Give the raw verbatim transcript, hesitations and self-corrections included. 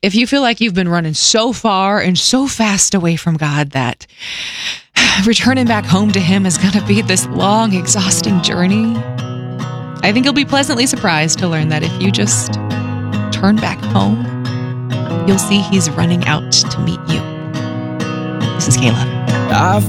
If you feel like you've been running so far and so fast away from God that returning back home to Him is going to be this long, exhausting journey, I think you'll be pleasantly surprised to learn that if you just turn back home, you'll see He's running out to meet you. This is Kayla. I